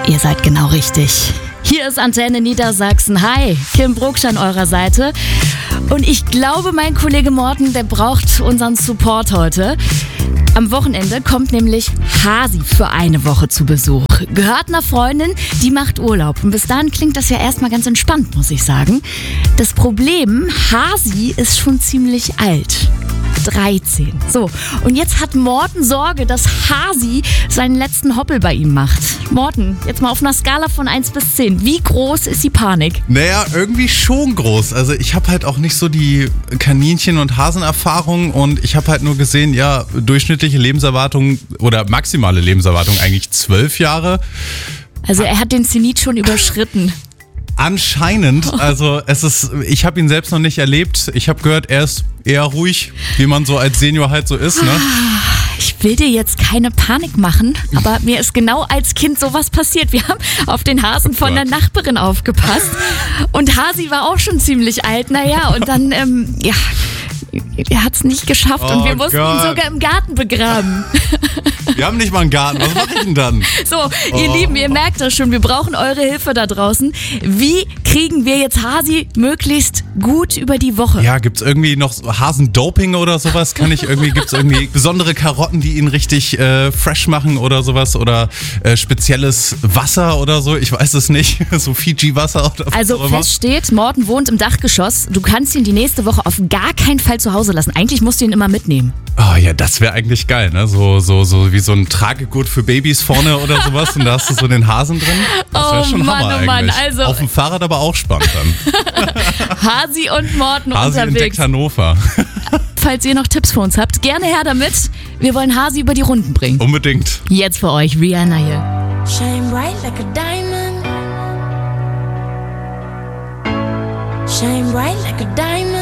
Ihr seid genau richtig. Hier ist Antenne Niedersachsen. Hi, Kim Brucksch an eurer Seite. Und ich glaube, mein Kollege Morten, der braucht unseren Support heute. Am Wochenende kommt nämlich Hasi für eine Woche zu Besuch. Gehört einer Freundin, die macht Urlaub. Und bis dahin klingt das ja erstmal ganz entspannt, muss ich sagen. Das Problem, Hasi ist schon ziemlich alt. 13. So, und jetzt hat Morten Sorge, dass Hasi seinen letzten Hoppel bei ihm macht. Morten, jetzt mal auf einer Skala von 1 bis 10. Wie groß ist die Panik? Naja, irgendwie schon groß. Also ich habe halt auch nicht so die Kaninchen- und Hasenerfahrung und ich habe halt nur gesehen, ja, durchschnittliche Lebenserwartung oder maximale Lebenserwartung eigentlich 12 Jahre. Also er hat den Zenit schon überschritten. Anscheinend, also ich habe ihn selbst noch nicht erlebt. Ich habe gehört, er ist eher ruhig, wie man so als Senior halt so ist, ne? Ich will dir jetzt keine Panik machen, aber mir ist genau als Kind sowas passiert. Wir haben auf den Hasen von der Nachbarin aufgepasst und Hasi war auch schon ziemlich alt. Naja, und dann, er hat es nicht geschafft und wir mussten ihn sogar im Garten begraben. Wir haben nicht mal einen Garten, was mache ich denn dann? So, ihr Lieben, ihr merkt das schon, wir brauchen eure Hilfe da draußen. Wie kriegen wir jetzt Hasi möglichst gut über die Woche? Ja, gibt's irgendwie noch so Hasendoping oder sowas? Gibt's irgendwie besondere Karotten, die ihn richtig fresh machen oder sowas? Oder spezielles Wasser oder so? Ich weiß es nicht. So Fiji-Wasser oder was Also auch immer. fest steht, Morten wohnt im Dachgeschoss. Du kannst ihn die nächste Woche auf gar keinen Fall zu Hause lassen. Eigentlich musst du ihn immer mitnehmen. Oh ja, das wäre eigentlich geil, ne? So wie so ein Tragegurt für Babys vorne oder sowas und da hast du so den Hasen drin. Das wäre schon Hammer eigentlich. Mann, also auf dem Fahrrad aber auch spannend dann. Hasi und Morten Hasi entdeckt unterwegs. Hannover. Falls ihr noch Tipps für uns habt, gerne her damit. Wir wollen Hasi über die Runden bringen. Unbedingt. Jetzt für euch Rihanna hier. Shine bright like a diamond. Shine bright like a diamond.